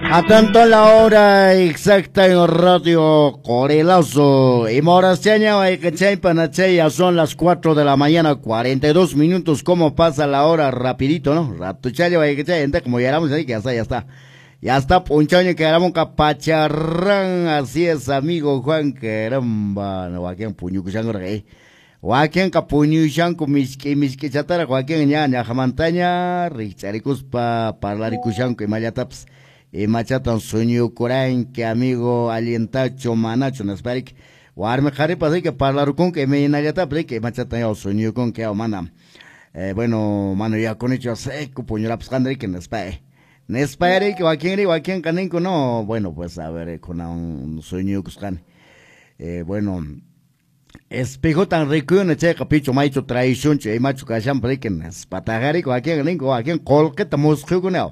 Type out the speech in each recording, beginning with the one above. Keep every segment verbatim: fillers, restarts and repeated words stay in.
A tanto la hora exacta en Radio Corelazo. Y Morasteña, Guayquechay, Panachay, ya son las cuatro de la mañana, cuarenta y dos minutos. ¿Cómo pasa la hora? Rapidito, ¿no? Ratuchayo, Guayquechay, entonces como llegamos ahí, que ya está, ya está. Ya está, punchaño, que éramos capacharrán. Así es, amigo Juan, caramba. No, aquí en Puñucuchango, rey. Joaquín Capuñuchan con mis que mis que chatara Joaquín ya ya jamantaña richaricus pa parlaricuchan que mayataps y machatan sueño corain que amigo alientacho manacho nasparik warme jare pasa que parlar con que me nayatap que machatan ya sueño con que mana eh, bueno mano ya con hecho seco puñolaps candre que naspae naspae que Joaquín y Joaquín canenco no bueno pues a ver con un sueño que eh, bueno espejo tan rico en che capicho maicho traición che macho cacham breaken patagari ko aquí en ko aquí en colque estamos jugando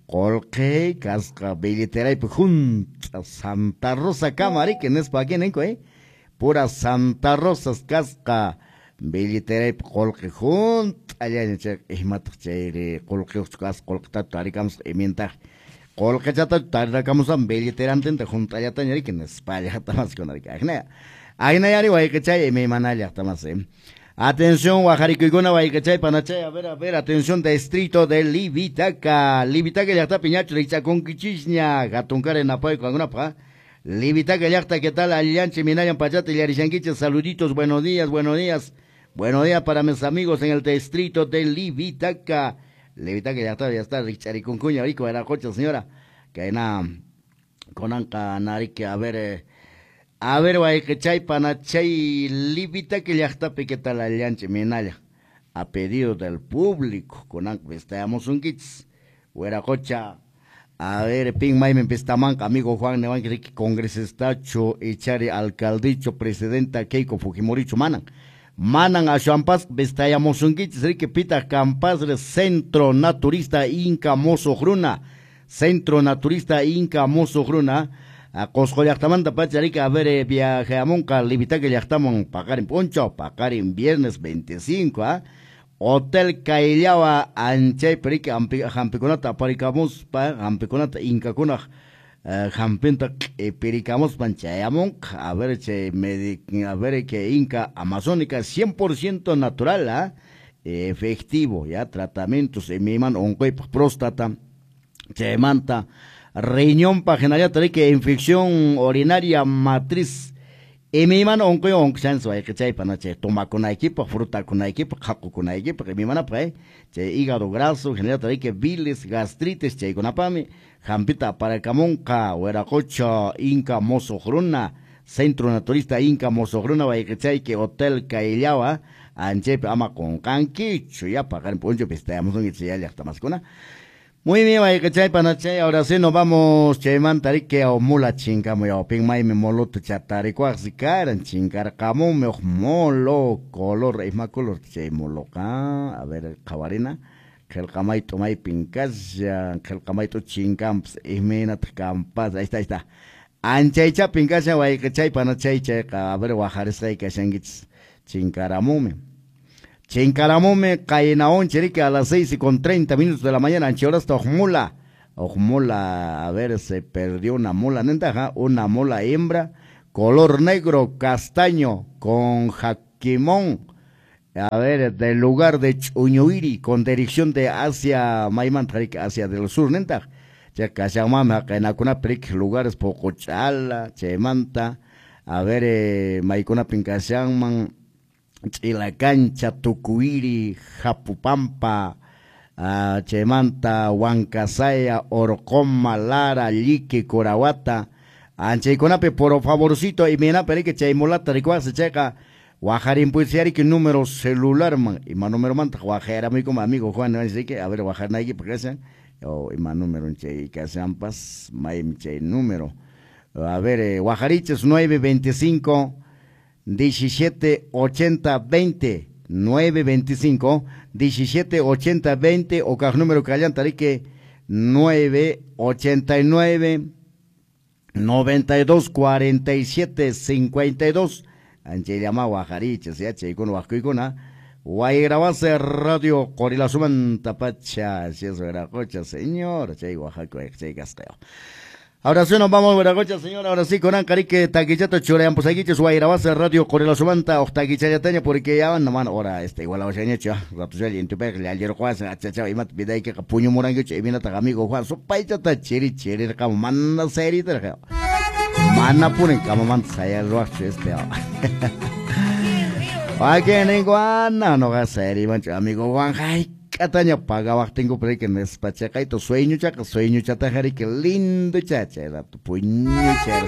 colque casca billetera y pujun Santa Rosa camari que no es pa aquí en ko eh pura Santa Rosa casca billetera y colque jun allá en che mato che colque cas colque taricamos ementa colque chata taricamos am billetera antes junta allá tañari que no es pa allá estamos con la que ahí no hay igual que chay, me manalla, está más, eh. Atención, Guajaricuiguna, Guaycachay, Panachay, a ver, a ver, atención, distrito de Libitaca. Libitaca, ya está piñacho, le echa con quichiña, gatuncar en apoyo con una pa. Libitaca, ya está, ¿qué tal? Alianche, Minayan, Pachate, Yarishanquiche, saluditos, buenos días, buenos días. Buenos días para mis amigos en el distrito de Libitaca. Libitaca, ya está, ya está, Richaricuncuña, rico, era coche, señora. Que hay nada, con anca, narique, a ver, eh. A ver, Guayquechay, Panachay, Libita, que ya está piqueta la aliancha, minaya. A pedido del público, con estamos un kits. Huera cocha. A ver, Ping Maime Pestamanca, amigo Juan Nevan, que congresestacho, echare alcaldicho, presidenta Keiko Fujimoricho, manan. Manan a Champas, vestayamos un kits, que pita campas del Centro Naturista Inca Mozo Gruna. Centro Naturista Inca Mozo Gruna. A Cosco Yachtamanta Pacharica, a ver, viaje a Monca, Libita que ya estamos pagar en Poncho, pagar en viernes veinticinco, ¿ah? ¿eh? Hotel Caillaba, Anche, Perica, Jampiconata, Paricamos, Jampiconata, Incacuna, Jampinta, Pericamos, Panchayamon, a ver, che, a ver, que Inca Amazónica, cien por ciento natural, ¿ah? ¿eh? Efectivo, ya, tratamientos, en mi mano, oncoy, próstata, chemanta, riñón pagenaria que infección urinaria matriz y mi mano onco onco chanso hay que chay panache toma con equipo fruta con equipo jaco con equipo que mi mano pues che hígado graso genera que bilis gastritis che con apami jampita para el camonca hueracocha inca mozo gruna centro naturista inca mozo gruna hay que chay que hotel Caillaba anche ama con canquicho ya pagar en poncho pesteamos un ya hasta más con muy bien, Guaycachay, Panachay, ahora sí nos vamos, Chayman, Tarique, o Mula Chinca, muy opin, may me molo tu chatarico, así caran, chincar, camo, me molo, color, es más color, chay, moloca, a ver, cabarina, que el camaito, may pincas, que el camaito chincamps, es menat campas, ahí está, ahí está. Anchaicha, pincas, Guaycachay, Panachay, a ver, guajares, que shangits, chincaramume. Chincaramome, Cayenaón, Cherique, a las seis y con treinta minutos de la mañana, Anchiora hasta Ojmula. Ojmula, a ver, se perdió una mula, nentaja, una mula hembra, color negro, castaño, con jaquimón, a ver, del lugar de Chuñuiri, con dirección de hacia Maiman, hacia del sur, nentaja. Ya Cachamama, Cayenacuna, Peric, lugares Pocochala, Chemanta, a ver, eh, Maicuna Pincashaman, la cancha, Tucuiri, Japupampa, uh, Chemanta, Huancasaya, Orocoma, Lara, Lique, Corahuata, Ancheiconape, por favorcito, y mena perique, Chaimolata, Ricuá, se checa, Guajarín, pues, que número celular, man, y más número man, Guajara, mi como amigo Juan, así que, a ver, Guajar, Nike, porque ese, o, y más número, en Chei, Casampas, Maim, Chei, número, a ver, eh, Guajariches, nueve veinticinco, diecisiete ochenta veinte nueve veinticinco diecisiete ochenta veinte o cada número que hayan tarique nueve ochenta y nueve noventa y dos cuarenta y siete cincuenta y dos anche llama Guajariches ya che con Huascuicona Guairabase Radio Corilasuman Tapacha, si es Veracocha, señor, Chay Oaxaca, Chay Casteo. Ahora sí nos vamos, Veracocha, señor, ahora sí, con Ancarique, Taquichato, Churean, pues aquí, Guairabase Radio Corilasuman, Octaquichayataña, porque ya van, no man, ahora, este, igual a Oceanecha, Ratusel, y en tu pega, ayer Juan, Chacha, y Mat, Vidai, que Puño Morango, y viene a amigo Juan, su paichata, chiri, chiri, como manda serie, mana punen, como manda saya, lo hace este, Aquí en Iguana, no va a ser, amigo Juan, ay, katanya pagaba, tengo por ahí que me despacha, y tu sueño, chaca, sueño, chata, que lindo chacha, era tu puño,